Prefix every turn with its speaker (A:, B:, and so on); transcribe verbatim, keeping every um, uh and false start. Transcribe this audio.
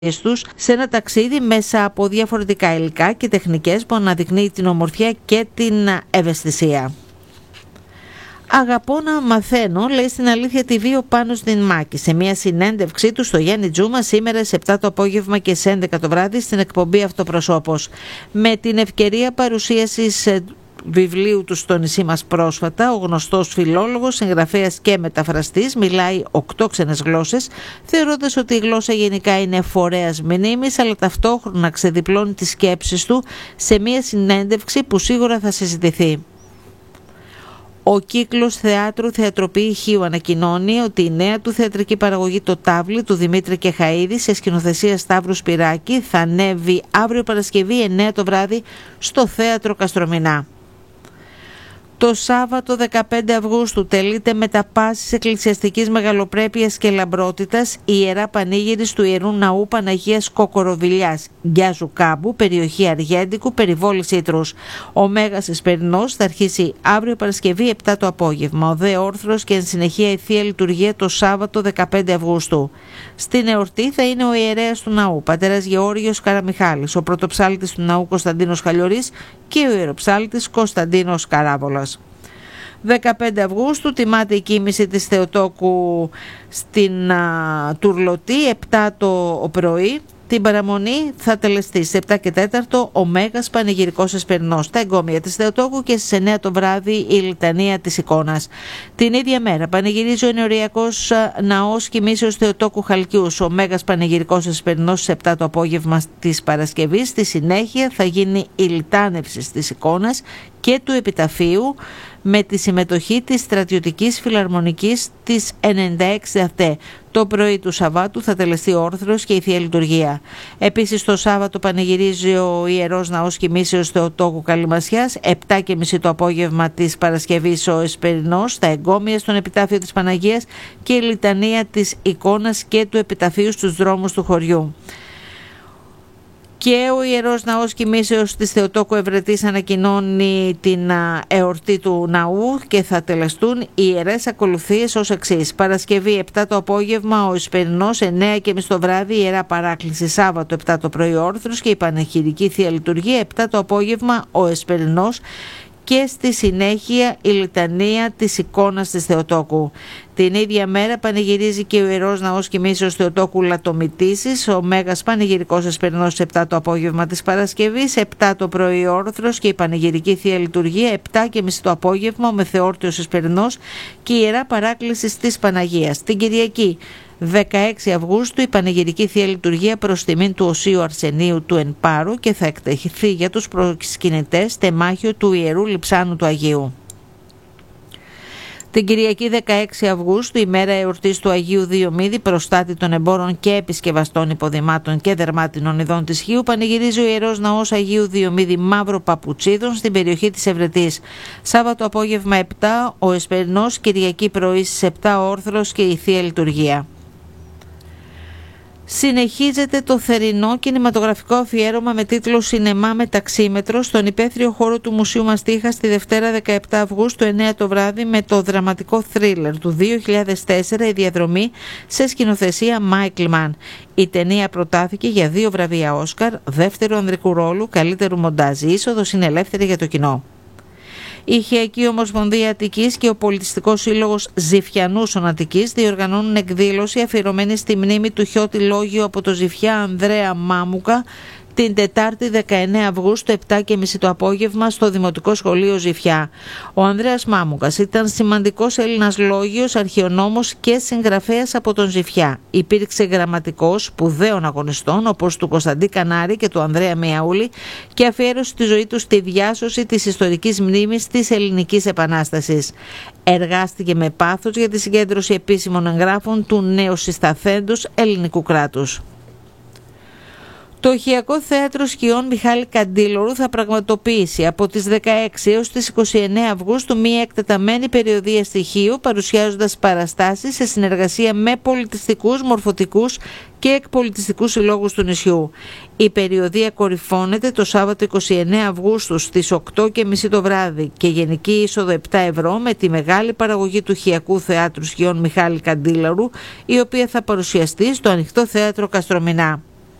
A: τους σε ένα ταξίδι μέσα από διαφορετικά υλικά και τεχνικές που αναδεικνύει την ομορφιά και την ευαισθησία. «Αγαπώ να μαθαίνω», λέει στην Αλήθεια τι βι ο Πάνος Δινμάκη σε μια συνέντευξή του στο Γιάννη Τζούμα σήμερα σε επτά το απόγευμα και σε έντεκα το βράδυ στην εκπομπή Αυτοπροσώπος. Με την ευκαιρία παρουσίασης βιβλίου του στο νησί μας πρόσφατα, ο γνωστός φιλόλογος, συγγραφέας και μεταφραστής μιλάει οκτώ ξένες γλώσσες, θεωρώντας ότι η γλώσσα γενικά είναι φορέας μνήμης, αλλά ταυτόχρονα ξεδιπλώνει τις σκέψεις του σε μια συνέντευξη που σίγουρα θα συζητηθεί. Ο κύκλος θεάτρου Θεατροποιή Χίου ανακοινώνει ότι η νέα του θεατρική παραγωγή «Το Τάβλι» του Δημήτρη Κεχαΐδη σε σκηνοθεσία Σταύρου Σπυράκη θα ανέβει αύριο Παρασκευή εννέα το βράδυ στο Θέατρο Καστρομηνά. Το Σάββατο δεκαπέντε Αυγούστου τελείται με τα πάσης εκκλησιαστικής μεγαλοπρέπειας και λαμπρότητας η Ιερά Πανήγυρης του Ιερού Ναού Παναγίας Κοκοροβιλιάς, Γκιάζου Κάμπου, περιοχή Αργέντικου, περιβόλης Ήτρους. Ο Μέγας Εσπερινός θα αρχίσει αύριο Παρασκευή επτά το απόγευμα. Ο δε όρθρος και εν συνεχεία η Θεία Λειτουργία το Σάββατο δεκαπέντε Αυγούστου. Στην εορτή θα είναι ο ιερέας του ναού, πατέρας Γεώργιος Καραμιχάλης, ο πρωτοψάλτης του ναού Κωνσταντίνος Χαλιορής και ο ιεροψάλτης Κωνσταντίνος Καράβολας. δεκαπέντε Αυγούστου τιμάται η κοίμηση της Θεοτόκου στην α, Τουρλωτή, επτά το πρωί. Την παραμονή θα τελεστεί σε επτά και τέταρτο ο Μέγας Πανηγυρικός Εσπερινός, τα εγκόμια της Θεοτόκου και στις εννέα το βράδυ η Λιτανία της Εικόνας. Την ίδια μέρα πανηγυρίζει ο Ενοριακός Ναός Κοιμήσεως Θεοτόκου Χαλκιούς, ο Μέγας Πανηγυρικός Εσπερινός στις επτά το απόγευμα της Παρασκευής. Στη συνέχεια θα γίνει η λιτάνευση της Εικόνας και του Επιταφείου με τη συμμετοχή της Στρατιωτικής Φιλαρμονικής της ενενήντα έξι ΑΤΕ. Το πρωί του Σαββάτου θα τελεστεί ο όρθρος και η Θεία Λειτουργία. Επίσης το Σάββατο πανηγυρίζει ο Ιερός Ναός Κοιμήσεως Θεοτόκου Καλυμασιάς, επτά και μισή το απόγευμα της Παρασκευής ο Εσπερινός, τα εγκόμια στον Επιτάφιο της Παναγίας και η λιτανία της Εικόνας και του Επιταφείου στους δρόμους του χωριού. Και ο Ιερός Ναός Κοιμήσεως της Θεοτόκου Ευρετής ανακοινώνει την εορτή του ναού και θα τελεστούν οι ιερές ακολουθίες ως εξής. Παρασκευή επτά το απόγευμα ο Εσπερινός, εννέα και μισή το βράδυ η Ιερά Παράκληση, Σάββατο επτά το πρωί όρθρος και η Πανεχειρική Θεία Λειτουργία, επτά το απόγευμα ο Εσπερινός και στη συνέχεια η λιτανία της Εικόνας της Θεοτόκου. Την ίδια μέρα πανηγυρίζει και ο Ιερός Ναός Κοιμήσεως Θεοτόκου Λατομητήσης, ο Μέγας Πανηγυρικός Εσπερινός επτά το απόγευμα της Παρασκευής, επτά το πρωί όρθρος και η Πανηγυρική Θεία Λειτουργία, επτά και μισή το απόγευμα ο Μεθεόρτιος Εσπερινός και η Ιερά Παράκληση της Παναγίας. Την Κυριακή δεκαέξι Αυγούστου η Πανηγυρική Θεία Λειτουργία προς τιμήν του Οσίου Αρσενίου του Ενπάρου και θα εκτεθεί για τους προσκυνητές τεμάχιο του Ιερού Λειψάνου του Αγίου. Την Κυριακή δεκαέξι Αυγούστου, ημέρα εορτής του Αγίου Διομήδη, προστάτη των εμπόρων και επισκευαστών υποδημάτων και δερμάτινων ειδών της Χίου, πανηγυρίζει ο Ιερός Ναός Αγίου Διομήδη Μαύρο Παπουτσίδων στην περιοχή της Ευρετής. Σάββατο απόγευμα επτά ο Εσπερινός, Κυριακή πρωί στις επτά όρθρος και η Θεία Λειτουργία. Συνεχίζεται το θερινό κινηματογραφικό αφιέρωμα με τίτλο «Σινεμά με ταξίμετρο» στον υπαίθριο χώρο του Μουσείου Μαστίχα στη Δευτέρα δεκαεπτά Αυγούστου εννέα το βράδυ με το δραματικό θρίλερ του δύο χιλιάδες τέσσερα «Η Διαδρομή» σε σκηνοθεσία Μάικλ Μαν. Η ταινία προτάθηκε για δύο βραβεία Όσκαρ, δεύτερου ανδρικού ρόλου, καλύτερου μοντάζ. Η είσοδος είναι ελεύθερη για το κοινό. Η Ηχαική Ομοσπονδία Αττικής και ο Πολιτιστικός Σύλλογος Ζηφιανούσων Αττικής διοργανώνουν εκδήλωση αφιερωμένη στη μνήμη του Χιώτη Λόγιου από το Ζηφιά Ανδρέα Μάμουκα την Τετάρτη δεκαεννέα Αυγούστου επτά και μισή το απόγευμα στο Δημοτικό Σχολείο Ζηφιά. Ο Ανδρέας Μάμουκας ήταν σημαντικός Έλληνας λόγιος, αρχαιονόμος και συγγραφέας από τον Ζηφιά. Υπήρξε γραμματικός σπουδαίων αγωνιστών όπως του Κωνσταντί Κανάρη και του Ανδρέα Μιαούλη και αφιέρωσε τη ζωή του στη διάσωση της ιστορικής μνήμης της Ελληνικής Επανάστασης. Εργάστηκε με πάθος για τη συγκέντρωση επίσημων εγγράφων του νεοσυσταθέντος ελληνικού κράτους. Το Ηχαικό Θέατρο Σκιών Μιχάλη Καντήλωρου θα πραγματοποιήσει από τις δεκαέξι έως τις είκοσι εννέα Αυγούστου μία εκτεταμένη περιοδεία στοιχείου παρουσιάζοντας παραστάσεις σε συνεργασία με πολιτιστικούς, μορφωτικούς και εκπολιτιστικούς συλλόγους του νησιού. Η περιοδεία κορυφώνεται το Σάββατο είκοσι εννέα Αυγούστου στις οκτώ και μισή το βράδυ και γενική είσοδο επτά ευρώ με τη μεγάλη παραγωγή του Ηχαικού Θεάτρου Σκιών Μιχάλη Καντήλωρου, η οποία θα παρουσιαστεί στο Ανοιχτό Θέατρο Καστρομηνά.